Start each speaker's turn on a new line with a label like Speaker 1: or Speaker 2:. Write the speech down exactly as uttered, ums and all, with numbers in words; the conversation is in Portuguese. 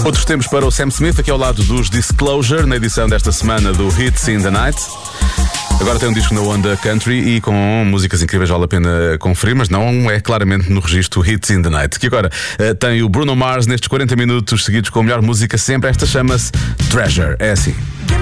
Speaker 1: Outros tempos para o Sam Smith, aqui ao lado dos Disclosure, na edição desta semana do Hits in the Night. Agora tem um disco na onda country e com músicas incríveis, vale a pena conferir, mas não é claramente no registro Hits in the Night. Que agora uh, tem o Bruno Mars nestes quarenta minutos seguidos com a melhor música sempre. Esta chama-se Treasure. É assim.